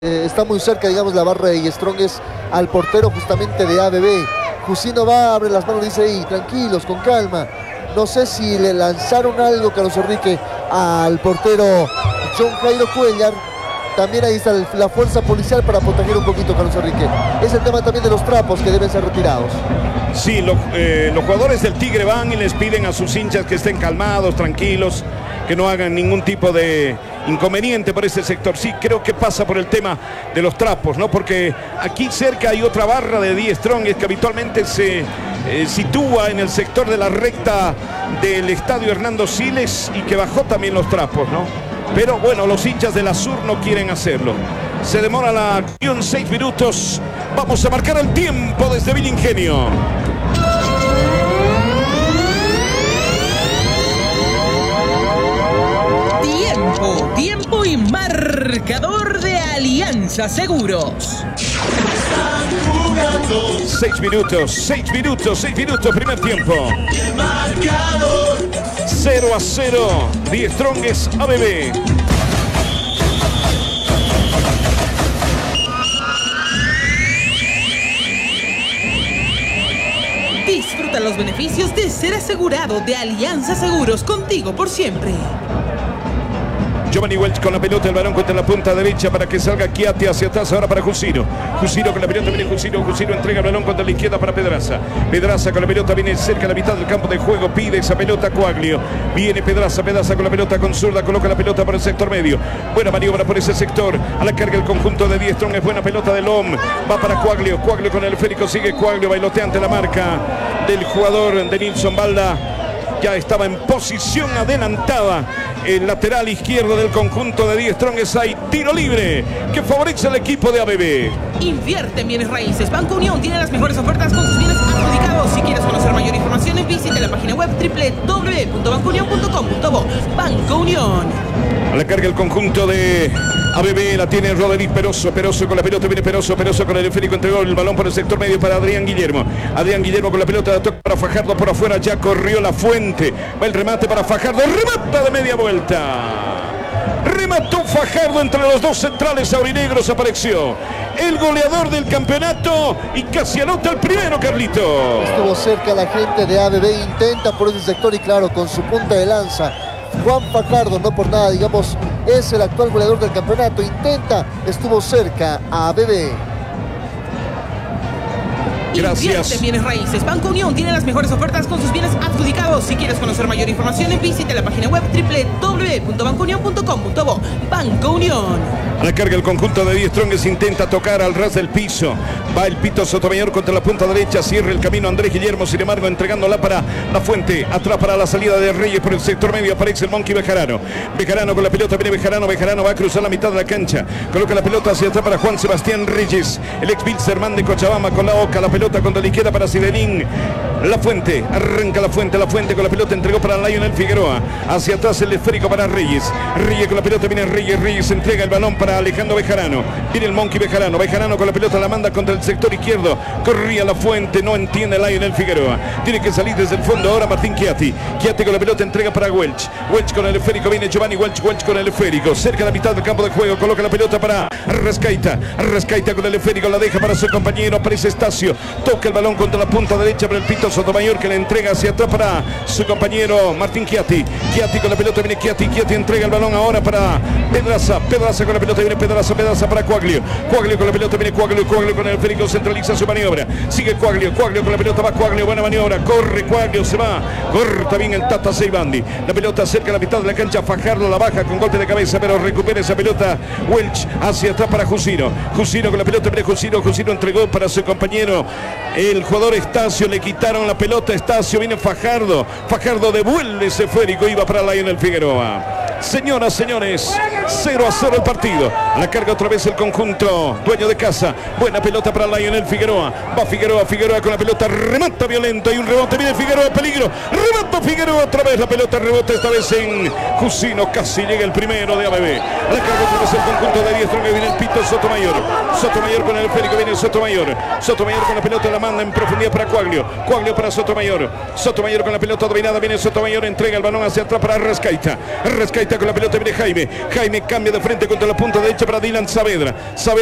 Está muy cerca, digamos, la barra de Strongest al portero justamente de ABB. Jusino va, abre las manos, dice, ahí, tranquilos, con calma. No sé si le lanzaron algo, Carlos Enrique, al portero John Jairo Cuellar. También ahí está la fuerza policial para proteger un poquito, Carlos Enrique. Es el tema también de los trapos que deben ser retirados. Sí, los jugadores del Tigre van y les piden a sus hinchas que estén calmados, tranquilos, que no hagan ningún tipo de inconveniente por este sector. Sí, creo que pasa por el tema de los trapos, ¿no? Porque aquí cerca hay otra barra de Die Strongest que habitualmente se sitúa en el sector de la recta del estadio Hernando Siles y que bajó también los trapos, ¿no? Pero bueno, los hinchas del Azur no quieren hacerlo. Se demora la acción, 6 minutos. Vamos a marcar el tiempo desde Villa Ingenio. Tiempo y marcador de Alianza Seguros. 6 minutos, primer tiempo. 0-0, Die Strongest ABB. Disfruta los beneficios de ser asegurado de Alianza Seguros, contigo por siempre. Giovanni Welch con la pelota, el balón contra la punta derecha para que salga Chiatti hacia atrás, ahora para Jusino. Jusino con la pelota, viene Jusino entrega el balón contra la izquierda para Pedraza. Pedraza con la pelota, viene cerca de la mitad del campo de juego, pide esa pelota a Quaglio. Viene Pedraza con la pelota con zurda, coloca la pelota por el sector medio. Buena maniobra por ese sector, a la carga el conjunto de Die Strongest, buena pelota de Lom. Va para Quaglio con el esférico, sigue Quaglio, bailoteante la marca del jugador de Nilson Balda. Ya estaba en posición adelantada el lateral izquierdo del conjunto de Die Strongest. Hay tiro libre que favorece al equipo de ABB. Invierte en bienes raíces. Banco Unión tiene las mejores ofertas con sus bienes adjudicados. Si quieres conocer mayor información, visite la página web www.bancounion.com.bo. Banco Unión. A la carga el conjunto de ABB, la tiene Roderick Peroso con la pelota, viene Peroso con el esférico, entregó el balón por el sector medio para Adrián Guillermo con la pelota, la toca para Fajardo por afuera, ya corrió La Fuente, va el remate para Fajardo, remata de media vuelta. Remató Fajardo entre los dos centrales aurinegros, apareció el goleador del campeonato y casi anota el primero, Carlito. Estuvo cerca la gente de ABB, intenta por ese sector y claro, con su punta de lanza. Juan Fajardo, no por nada, digamos, es el actual goleador del campeonato. Intenta, estuvo cerca a ABB. Gracias. Invierte en bienes raíces. Banco Unión tiene las mejores ofertas con sus bienes adjudicados. Si quieres conocer mayor información, visite la página web www.bancounion.com.bo. Banco Unión. A la carga el conjunto de Die Strongest, intenta tocar al ras del piso. Va el Pito Sotomayor contra la punta derecha, cierra el camino Andrés Guillermo, sin embargo entregándola para La Fuente, atrás para la salida de Reyes por el sector medio, aparece el Monkey Bejarano con la pelota, viene Bejarano va a cruzar la mitad de la cancha, coloca la pelota hacia atrás para Juan Sebastián Reyes, el ex Bilzerman de Cochabamba con la Oca, la pelota contra la izquierda para Sidenín. La Fuente, arranca La Fuente con la pelota, entregó para Lionel Figueroa, hacia atrás el esférico para Reyes con la pelota, viene Reyes entrega el balón para Alejandro Bejarano, viene el Monkey Bejarano con la pelota, la manda contra el sector izquierdo, corría La Fuente, no entiende Lionel Figueroa, tiene que salir desde el fondo ahora Martín Chiatti con la pelota, entrega para Welch con el esférico, viene Giovanni Welch con el esférico, cerca de la mitad del campo de juego, coloca la pelota para Arrascaita con el esférico, la deja para su compañero, aparece Estacio, toca el balón contra la punta derecha para el Pito Sotomayor que le entrega hacia atrás para su compañero Martín Chiatti con la pelota, viene Chiatti entrega el balón ahora para Pedraza con la pelota, viene Pedraza para Quaglio con la pelota, viene Quaglio con el esférico, centraliza su maniobra, sigue Quaglio con la pelota, va Quaglio, buena maniobra, corre Quaglio, se va, corta bien el Tata Seibandi, la pelota cerca de la mitad de la cancha, Fajardo la baja con golpe de cabeza, pero recupera esa pelota Welch hacia atrás para Jusino con la pelota, viene Jusino entregó para su compañero el jugador Estacio, le quitaron la pelota, Estacio, viene Fajardo devuelve ese esférico, iba para Lionel Figueroa. Señoras, señores, 0-0 el partido. A la carga otra vez el conjunto dueño de casa. Buena pelota para Lionel Figueroa. Va Figueroa con la pelota, remata violento y un rebote, viene Figueroa, peligro. Remata Figueroa otra vez, la pelota rebota esta vez en Jusino, casi llega el primero de ABB. A la carga otra vez el conjunto de Die Strongest, viene el Pito Sotomayor con el esférico, viene Sotomayor con la pelota, la manda en profundidad para Quaglio para Sotomayor con la pelota dominada, viene Sotomayor, entrega el balón hacia atrás para Arrascaita con la pelota, viene Jaime cambia de frente contra la punta derecha derecha para Dylan Saavedra.